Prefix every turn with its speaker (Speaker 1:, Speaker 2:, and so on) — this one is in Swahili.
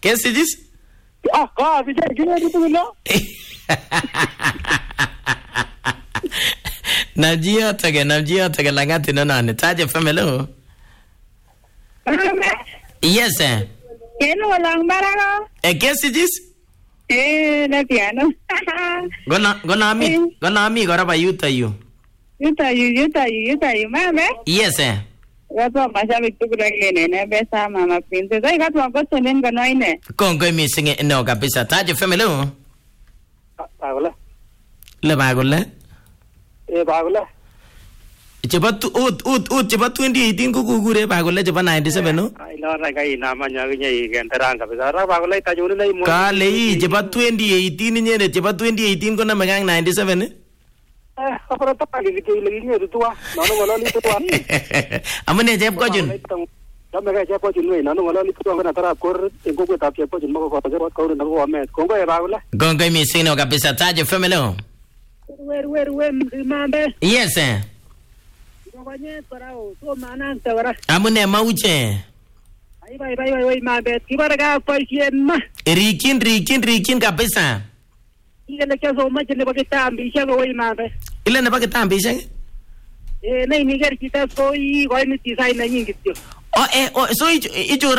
Speaker 1: Kesijis?
Speaker 2: Vijay kile kitu kilo.
Speaker 1: Namjia tage langati nani. Taje family. Yes sir.
Speaker 3: Keno walang barako.
Speaker 1: Kesijis?
Speaker 3: Na piano.
Speaker 1: Gonna mi goraba yuta
Speaker 3: mame.
Speaker 1: Yes sir.
Speaker 3: Gato mashabik tukura ne besa mama princess. Ai gato goto nen ganoine.
Speaker 1: Kongo missing no kabisa. Taje family.
Speaker 2: Bagula.
Speaker 1: Le bagula.
Speaker 2: Bagula.
Speaker 1: Chebatu ut chebatu 2018 kukure bagula cheba 97 no.
Speaker 2: Ai lora kai nama nyaginya igenterang kabisa. Ra bagula itajuri lai mo.
Speaker 1: Kale cheba 2018 nyere cheba 2018 ko na magang 97
Speaker 2: Apara ta pagi gitu lagi ni tua. Nanu ngalali tua.
Speaker 1: Amane jeb ko jun.
Speaker 2: Kami kaya siapa jun ni. Nanu ngalali tua kan antara kor engkau kita siapa jun mau kau tahu kau nak kau amet. Kau kaya bagula.
Speaker 1: Kongo missing no kabisa. Taje family.
Speaker 3: Wer mambe.
Speaker 1: Yes sir.
Speaker 3: Pokoknya parao so mana antara.
Speaker 1: Amune mauche.
Speaker 3: Ai mambe. Kibara ka pasien ma.
Speaker 1: Rikin kabisa.
Speaker 3: Ile kia so ma jele bakita ambisha ko mambe.
Speaker 1: Ile na bakita ambisha?
Speaker 3: Nei niger kita so I ko ni tisai na nyingi tio.
Speaker 1: So ijo